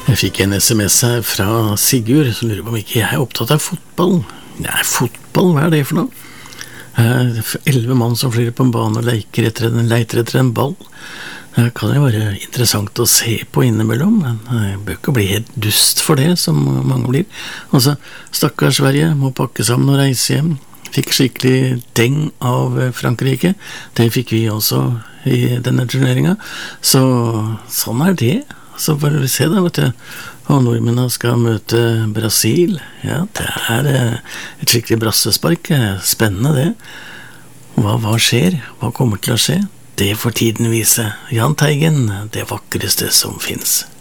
Jeg fikk en SMS her fra Sigurd som lurer på om ikke jeg er opptatt av fotball. Nei, fotball, hva er det for noe? 11 mann som flyr på en bane og leiter etter en ball. Det kan jo være interessant å se på innimellom, men jeg bør ikke bli helt dust for det, som mange blir. Altså, stakkars Sverige må pakke sammen og reise hjem. Fikk skikkelig deng av Frankrike. Det fikk vi også i denne turneringen. Så sånn er det. Så får vi se da, vet du. Og nordmennene skal møte Brasil. Ja, det er et skikkelig brassespark. Spennende det. Hva skjer? Hva kommer til å skje? Det får tiden vise. Jahn Teigen, det vakreste som finnes.